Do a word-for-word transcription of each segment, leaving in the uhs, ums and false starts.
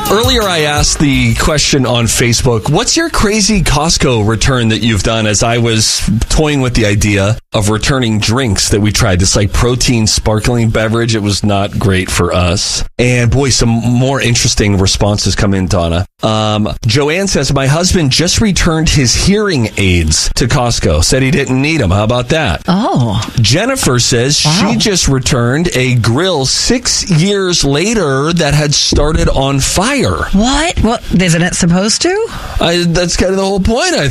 Earlier, I asked the question on Facebook, what's your crazy Costco return that you've done? As I was toying with the idea of returning drinks that we tried, this like protein sparkling beverage. It was not great for us. And boy, some more interesting responses come in, Donna. Um, Joanne says, my husband just returned his hearing aids to Costco. Said he didn't need them. How about that? Oh. Jennifer says wow. she just returned a grill six years later that had started on fire. What? Well, isn't it supposed to? I, that's kind of the whole point, I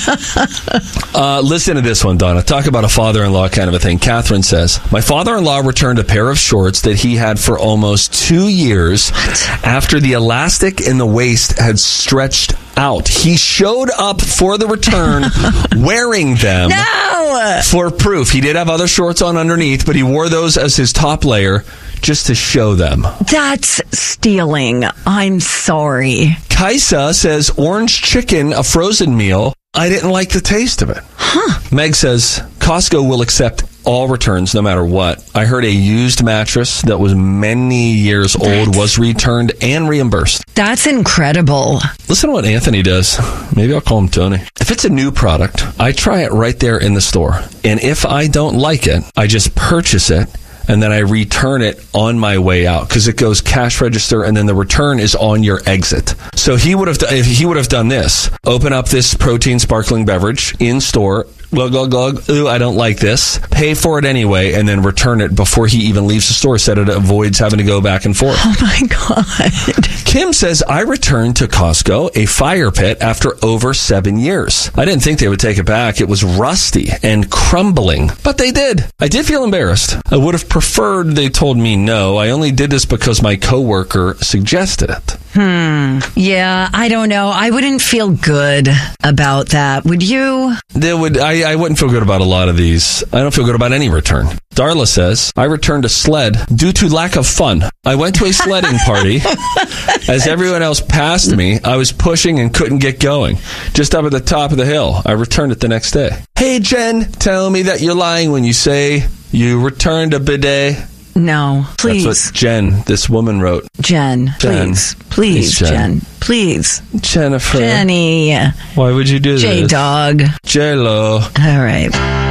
thought. uh, listen to this one, Donna. Talk about a father-in-law kind of a thing. Catherine says, my father-in-law returned a pair of shorts that he had for almost two years what? after the elastic in the waist had stretched out. He showed up for the return wearing them no! for proof. He did have other shorts on underneath, but he wore those as his top layer just to show them. That's stealing. I'm sorry. Kaisa says, orange chicken, a frozen meal. I didn't like the taste of it. Huh. Meg says, Costco will accept all returns no matter what. I heard a used mattress that was many years old That's, was returned and reimbursed. That's incredible. Listen to what Anthony does. Maybe I'll call him Tony. If it's a new product, I try it right there in the store. And if I don't like it, I just purchase it. And then I return it on my way out because it goes cash register, and then the return is on your exit. So he would have, if he would have done this, open up this protein sparkling beverage in store. Glug, glug, glug. Ooh, I don't like this. Pay for it anyway, and then return it before he even leaves the store, so that it avoids having to go back and forth. Oh, my God. Kim says, I returned to Costco a fire pit after over seven years. I didn't think they would take it back. It was rusty and crumbling, but they did. I did feel embarrassed. I would have preferred they told me no. I only did this because my coworker suggested it. Hmm. Yeah, I don't know. I wouldn't feel good about that. Would you? There would. I, I wouldn't feel good about a lot of these. I don't feel good about any return. Darla says, I returned a sled due to lack of fun. I went to a sledding party. As everyone else passed me, I was pushing and couldn't get going. Just up at the top of the hill. I returned it the next day. Hey, Jen, tell me that you're lying when you say you returned a bidet. No, please. That's what Jen, this woman, wrote. Jen, Jen. please. Please, Jen. Jen. Please. Jennifer. Jenny. Why would you do J this? J-Dog. J-Lo. All right.